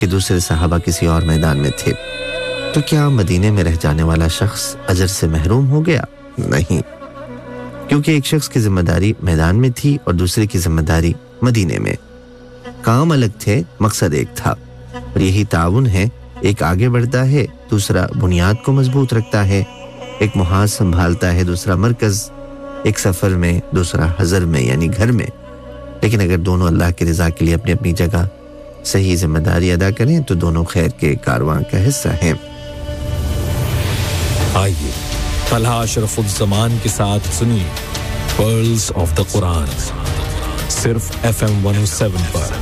کہ دوسرے صحابہ کسی اور میدان میں تھے، تو کیا مدینے میں رہ جانے والا شخص اجر سے محروم ہو گیا؟ نہیں، کیونکہ ایک شخص کی ذمہ داری میدان میں تھی اور دوسرے کی ذمہ داری مدینے میں۔ کام الگ تھے، مقصد ایک تھا، اور یہی تعاون ہے۔ ایک آگے بڑھتا ہے، دوسرا بنیاد کو مضبوط رکھتا ہے، ایک محاذ سنبھالتا ہے، دوسرا مرکز، ایک سفر میں، دوسرا حضر میں یعنی گھر میں۔ لیکن اگر دونوں اللہ کی رضا کے لیے اپنی اپنی جگہ صحیح ذمہ داری ادا کریں تو دونوں خیر کے کارواں کا حصہ ہیں۔ آئیے طلحہ اشرف الزمان کے ساتھ سنیے پرلز آف دا قرآن، صرف FM 107 پر۔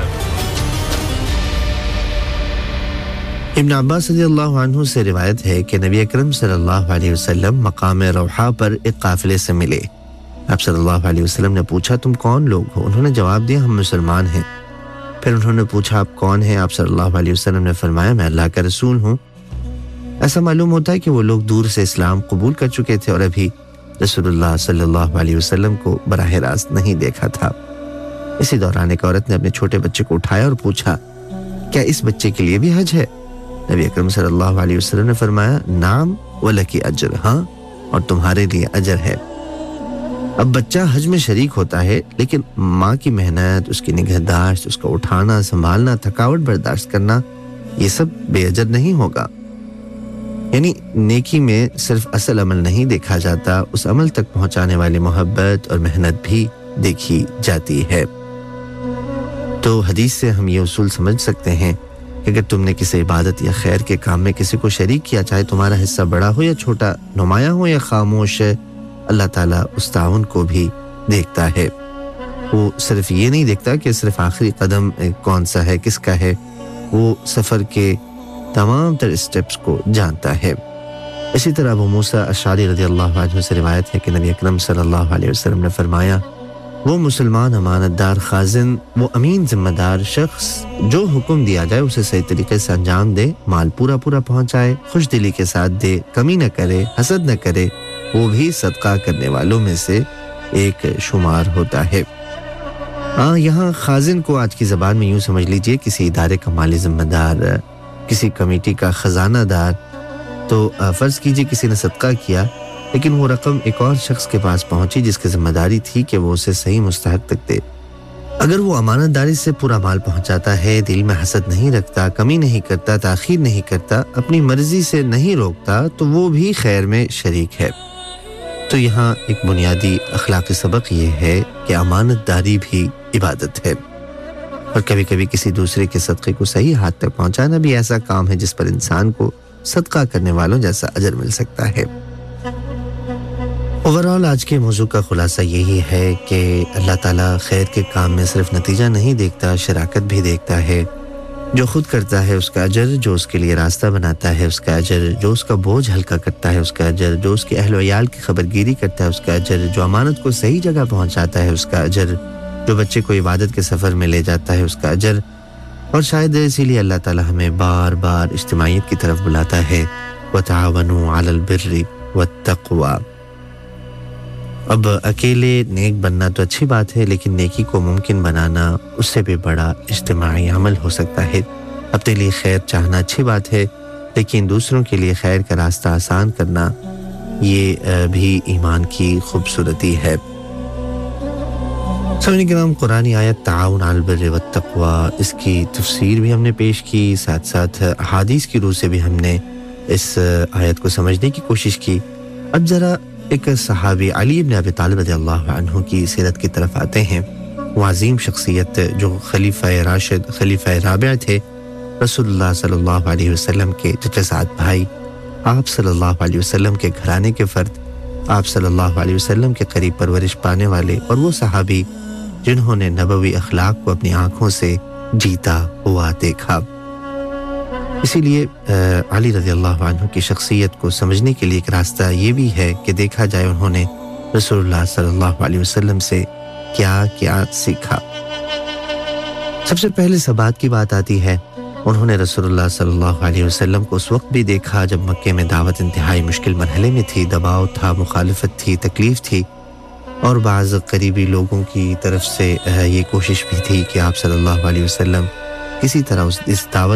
ابن عباس رضی اللہ عنہ سے روایت ہے کہ نبی اکرم صلی اللہ علیہ وسلم مقام روحا پر ایک قافلے سے ملے۔ آپ صلی اللہ علیہ وسلم نے پوچھا تم کون لوگ ہو؟ انہوں نے جواب دیا ہم مسلمان ہیں۔ پھر انہوں نے پوچھا آپ کون ہیں؟ آپ صلی اللہ علیہ وسلم نے فرمایا میں اللہ کا رسول ہوں۔ ایسا معلوم ہوتا ہے کہ وہ لوگ دور سے اسلام قبول کر چکے تھے اور ابھی رسول اللہ صلی اللہ علیہ وسلم کو براہ راست نہیں دیکھا تھا۔ اسی دوران ایک عورت نے اپنے چھوٹے بچے کو اٹھایا اور پوچھا کیا اس بچے کے لیے بھی حج ہے؟ نبی اکرم صلی اللہ علیہ وسلم نے فرمایا نعم ولکی اجر، ہاں اور تمہارے لیے اجر ہے۔ اب بچہ حج میں شریک ہوتا ہے لیکن ماں کی محنت، اس کی نگہداشت، اس کا اٹھانا سنبھالنا، تھکاوٹ برداشت کرنا، یہ سب بے اجر نہیں ہوگا۔ یعنی نیکی میں صرف اصل عمل نہیں دیکھا جاتا، اس عمل تک پہنچانے والی محبت اور محنت بھی دیکھی جاتی ہے۔ تو حدیث سے ہم یہ اصول سمجھ سکتے ہیں کہ اگر تم نے کسی عبادت یا خیر کے کام میں کسی کو شریک کیا، چاہے تمہارا حصہ بڑا ہو یا چھوٹا، نمایاں ہو یا خاموش، اللہ تعالیٰ اس تعاون کو بھی دیکھتا ہے۔ وہ صرف یہ نہیں دیکھتا کہ صرف آخری قدم کون سا ہے، کس کا ہے، وہ سفر کے تمام تر اسٹیپس کو جانتا ہے۔ اسی طرح ابو موسیٰ اشعری رضی اللہ عنہ سے روایت ہے کہ نبی اکرم صلی اللہ علیہ وسلم نے فرمایا وہ مسلمان امانت دار خازن، وہ امین ذمہ دار شخص جو حکم دیا جائے اسے صحیح طریقے سے انجام دے، مال پورا پہنچائے، خوش دلی کے ساتھ دے، کمی نہ کرے، حسد نہ کرے، وہ بھی صدقہ کرنے والوں میں سے ایک شمار ہوتا ہے۔ ہاں، یہاں خازن کو آج کی زبان میں یوں سمجھ لیجئے کسی ادارے کا مالی ذمہ دار، کسی کمیٹی کا خزانہ دار۔ تو فرض کیجئے کسی نے صدقہ کیا لیکن وہ رقم ایک اور شخص کے پاس پہنچی جس کی ذمہ داری تھی کہ وہ اسے صحیح مستحق تک دے۔ اگر وہ امانت داری سے پورا مال پہنچاتا ہے، دل میں حسد نہیں رکھتا، کمی نہیں کرتا، تاخیر نہیں کرتا، اپنی مرضی سے نہیں روکتا، تو وہ بھی خیر میں شریک ہے۔ تو یہاں ایک بنیادی اخلاقی سبق یہ ہے کہ امانت داری بھی عبادت ہے، اور کبھی کبھی کسی دوسرے کے صدقے کو صحیح ہاتھ تک پہنچانا بھی ایسا کام ہے جس پر انسان کو صدقہ کرنے والوں جیسا اجر مل سکتا ہے۔ اوورآل آج کے موضوع کا خلاصہ یہی ہے کہ اللہ تعالیٰ خیر کے کام میں صرف نتیجہ نہیں دیکھتا، شراکت بھی دیکھتا ہے۔ جو خود کرتا ہے اس کا اجر، جو اس کے لیے راستہ بناتا ہے اس کا اجر، جو اس کا بوجھ ہلکا کرتا ہے اس کا اجر، جو اس کے اہل و عیال کی خبرگیری کرتا ہے اس کا اجر، جو امانت کو صحیح جگہ پہنچاتا ہے اس کا اجر، جو بچے کو عبادت کے سفر میں لے جاتا ہے اس کا اجر۔ اور شاید اسی لیے اللہ تعالیٰ ہمیں بار بار اجتماعیت کی طرف بلاتا ہے، وَتَعَاوَنُوا عَلَى الْبِرِّ وَالتَّقْوَى۔ اب اکیلے نیک بننا تو اچھی بات ہے، لیکن نیکی کو ممکن بنانا اس سے بھی بڑا اجتماعی عمل ہو سکتا ہے۔ اپنے لیے خیر چاہنا اچھی بات ہے، لیکن دوسروں کے لیے خیر کا راستہ آسان کرنا یہ بھی ایمان کی خوبصورتی ہے۔ سامعین کرام، قرآنی آیت تعاون علی البر والتقوی، اس کی تفسیر بھی ہم نے پیش کی، ساتھ ساتھ احادیث کی روح سے بھی ہم نے اس آیت کو سمجھنے کی کوشش کی۔ اب ذرا ایک صحابی علی بن ابی طالب رضی اللہ عنہ کی سیرت کی طرف آتے ہیں۔ وہ عظیم شخصیت جو خلیفہ راشد، خلیفہ رابع تھے، رسول اللہ صلی اللہ علیہ وسلم کے چچا زاد بھائی، آپ صلی اللہ علیہ وسلم کے گھرانے کے فرد، آپ صلی اللہ علیہ وسلم کے قریب پرورش پانے والے، اور وہ صحابی جنہوں نے نبوی اخلاق کو اپنی آنکھوں سے جیتا ہوا دیکھا۔ اسی لیے علی رضی اللہ عنہ کی شخصیت کو سمجھنے کے لیے ایک راستہ یہ بھی ہے کہ دیکھا جائے انہوں نے رسول اللہ صلی اللہ علیہ وسلم سے کیا کیا سیکھا۔ سب سے پہلے ثبات کی بات آتی ہے۔ انہوں نے رسول اللہ صلی اللہ علیہ وسلم کو اس وقت بھی دیکھا جب مکے میں دعوت انتہائی مشکل مرحلے میں تھی، دباؤ تھا، مخالفت تھی، تکلیف تھی، اور بعض قریبی لوگوں کی طرف سے یہ کوشش بھی تھی کہ آپ صلی اللہ علیہ وسلم کسی طرح اس دعوت